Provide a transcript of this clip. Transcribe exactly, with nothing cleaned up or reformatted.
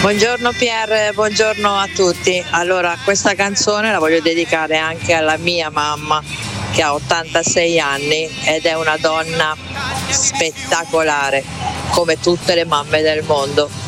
Buongiorno Pier, buongiorno a tutti. Allora, questa canzone la voglio dedicare anche alla mia mamma che ha ottantasei anni ed è una donna spettacolare, come tutte le mamme del mondo.